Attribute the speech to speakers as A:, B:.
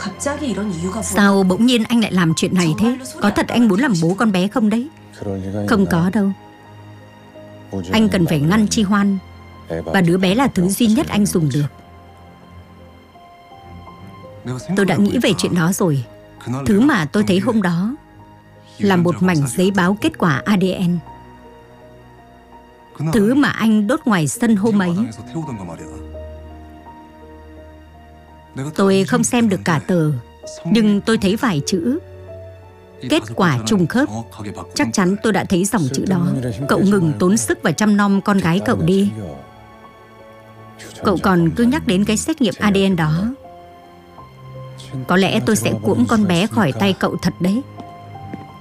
A: Sao bỗng nhiên anh lại làm chuyện này thế? Có thật anh muốn làm bố con bé không đấy? Không có đâu. Anh cần phải ngăn Chi Hoan. Và đứa bé là thứ duy nhất anh dùng được. Tôi đã nghĩ về chuyện đó rồi. Thứ mà tôi thấy hôm đó là một mảnh giấy báo kết quả ADN. Thứ mà anh đốt ngoài sân hôm ấy. Tôi không xem được cả tờ, nhưng tôi thấy vài chữ. Kết quả trùng khớp. Chắc chắn tôi đã thấy dòng chữ đó. Cậu ngừng tốn sức và chăm nom con gái cậu đi. Cậu còn cứ nhắc đến cái xét nghiệm ADN đó. Có lẽ tôi sẽ cuỗm con bé khỏi tay cậu thật đấy.